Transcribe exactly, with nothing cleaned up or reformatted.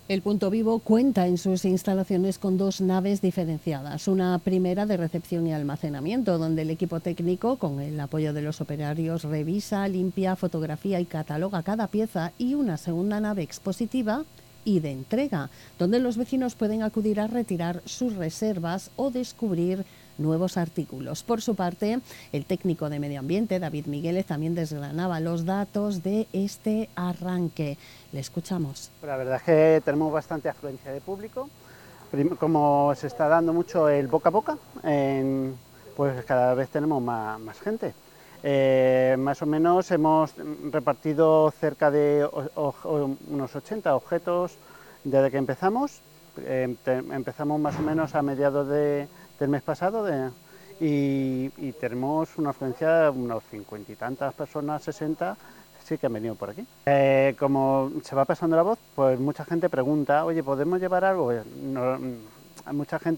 El Punto Vivo cuenta en sus instalaciones con dos naves diferenciadas. Una primera de recepción y almacenamiento, donde el equipo técnico, con el apoyo de los operarios, revisa, limpia, fotografía y cataloga cada pieza. Y una segunda nave expositiva y de entrega, donde los vecinos pueden acudir a retirar sus reservas o descubrir nuevos artículos. Por su parte, el técnico de medio ambiente, David Migueles, también desgranaba los datos de este arranque. Le escuchamos. La verdad es que tenemos bastante afluencia de público. Como se está dando mucho el boca a boca, en, pues cada vez tenemos más, más gente. Eh, más o menos hemos repartido cerca de o, o, unos ochenta objetos desde que empezamos. Eh, te, empezamos más o menos a mediados de, del mes pasado de, y, y tenemos una afluencia de unos cincuenta y tantas personas, sesenta, sí que han venido por aquí. Eh, como se va pasando la voz, pues mucha gente pregunta, oye, ¿podemos llevar algo? No, mucha gente